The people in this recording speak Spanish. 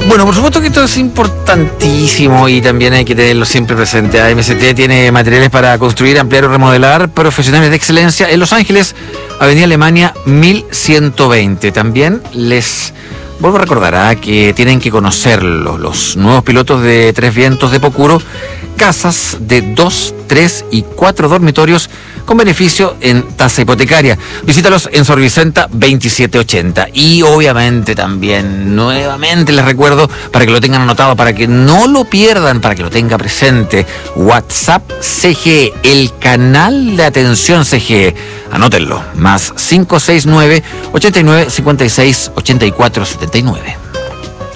Bueno, por supuesto que esto es importantísimo y también hay que tenerlo siempre presente. AMCT tiene materiales para construir, ampliar o remodelar, profesionales de excelencia en Los Ángeles, Avenida Alemania 1120. También les vuelvo a recordar que tienen que conocer los nuevos pilotos de Tres Vientos de Pocuro, casas de 2, 3 y 4 dormitorios con beneficio en tasa hipotecaria. Visítalos en Sor Vicenta 2780. Y obviamente también, nuevamente les recuerdo, para que lo tengan anotado, para que no lo pierdan, para que lo tenga presente, WhatsApp CGE, el canal de atención CGE. Anótenlo, más 569 89 56 84 79.